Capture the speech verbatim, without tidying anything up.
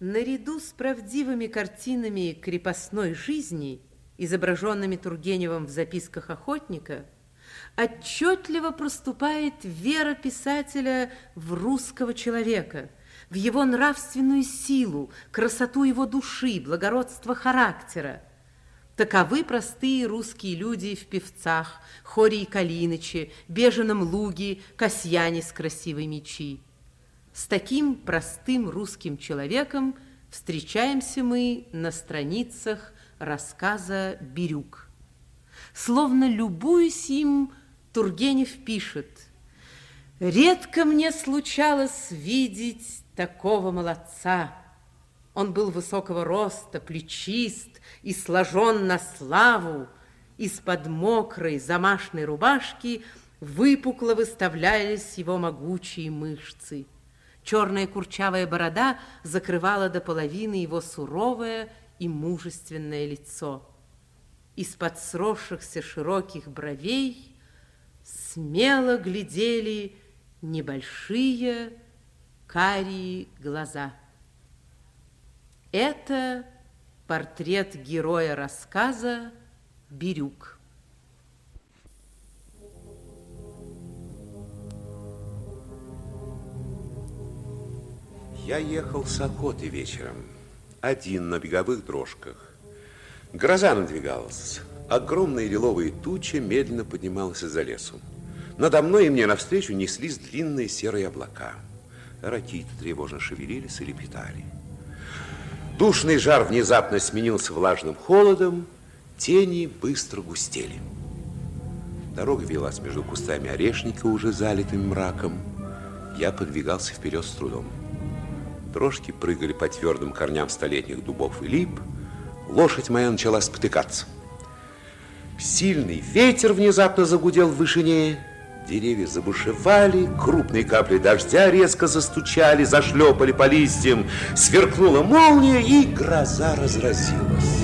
Наряду с правдивыми картинами крепостной жизни, изображенными Тургеневым в записках охотника, отчетливо проступает вера писателя в русского человека, в его нравственную силу, красоту его души, благородство характера. Таковы простые русские люди в певцах, Хоре и Калиныче, Беженом Луге, Касьяне с красивой мечи. С таким простым русским человеком встречаемся мы на страницах рассказа «Бирюк». Словно любуясь им, Тургенев пишет: «Редко мне случалось видеть такого молодца. Он был высокого роста, плечист и сложен на славу. Из-под мокрой замашной рубашки выпукло выставлялись его могучие мышцы. Черная курчавая борода закрывала до половины его суровое и мужественное лицо. Из-под сросшихся широких бровей смело глядели небольшие карие глаза». Это портрет героя рассказа «Бирюк». Я ехал с охоты вечером, один на беговых дрожках. Гроза надвигалась. Огромная лиловая туча медленно поднималась из-за лесу. Надо мной и мне навстречу неслись длинные серые облака. Ракиты тревожно шевелились и лепетали. Душный жар внезапно сменился влажным холодом, тени быстро густели. Дорога велась между кустами орешника, уже залитым мраком. Я подвигался вперед с трудом. Дрожки прыгали по твердым корням столетних дубов и лип. Лошадь моя начала спотыкаться. Сильный ветер внезапно загудел в вышине. Деревья забушевали, крупные капли дождя резко застучали, зашлепали по листьям. Сверкнула молния, и гроза разразилась.